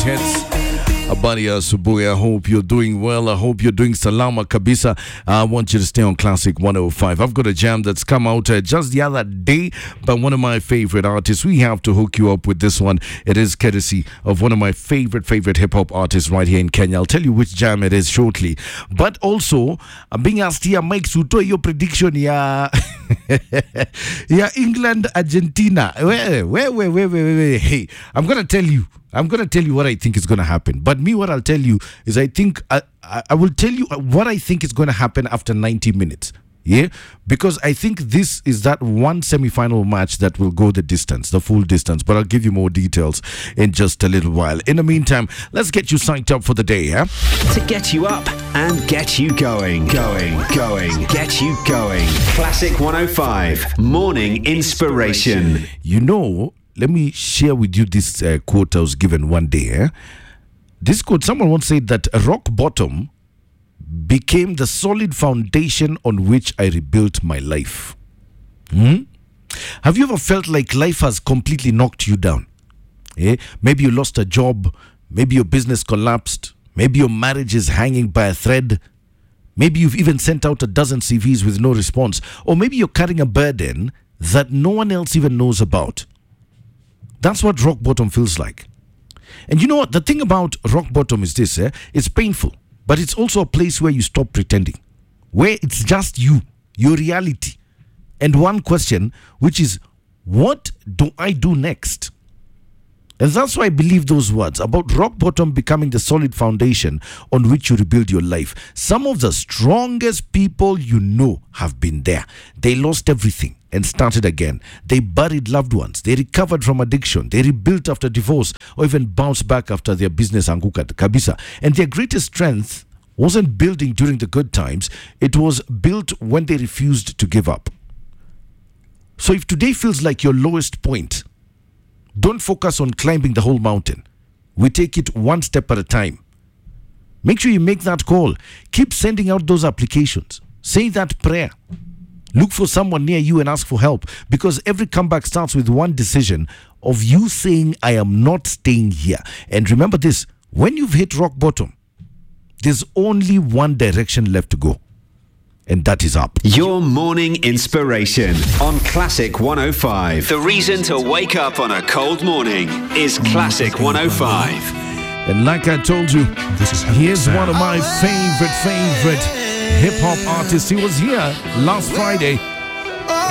great hits. Habari ya asubuhi. I hope you're doing well. I hope you're doing salama kabisa. I want you to stay on Classic 105. I've got a jam that's come out just the other day by one of my favorite artists. We have to hook you up with this one. It is courtesy of one of my favorite hip-hop artists right here in Kenya. I'll tell you which jam it is shortly. But also, I'm being asked here, Mike, suto your prediction ya England, Argentina. Wait. Hey, I'm going to tell you what I think is going to happen. But me, what I'll tell you is I will tell you what I think is going to happen after 90 minutes. Yeah? Because I think this is that one semi-final match that will go the distance, the full distance. But I'll give you more details in just a little while. In the meantime, let's get you psyched up for the day, yeah? To get you up and get you going. Get you going. Classic 105, Morning Inspiration. You know, let me share with you this quote I was given one day. This quote, someone once said that rock bottom became the solid foundation on which I rebuilt my life. Have you ever felt like life has completely knocked you down? Maybe you lost a job. Maybe your business collapsed. Maybe your marriage is hanging by a thread. Maybe you've even sent out a dozen CVs with no response. Or maybe you're carrying a burden that no one else even knows about. That's what rock bottom feels like. And you know what? The thing about rock bottom is this, it's painful, but it's also a place where you stop pretending, where it's just you, your reality, and one question, which is, what do I do next? And that's why I believe those words about rock bottom becoming the solid foundation on which you rebuild your life. Some of the strongest people you know have been there. They lost everything and started again. They buried loved ones. They recovered from addiction. They rebuilt after divorce or even bounced back after their business anguka kabisa. And their greatest strength wasn't building during the good times. It was built when they refused to give up. So if today feels like your lowest point, don't focus on climbing the whole mountain. We take it one step at a time. Make sure you make that call. Keep sending out those applications. Say that prayer. Look for someone near you and ask for help, because every comeback starts with one decision of you saying, I am not staying here. And remember this, when you've hit rock bottom, there's only one direction left to go. And that is up. Your morning inspiration on Classic 105. The reason to wake up on a cold morning is Classic 105. And like I told you, here's one of my favorite hip-hop artists. He was here last Friday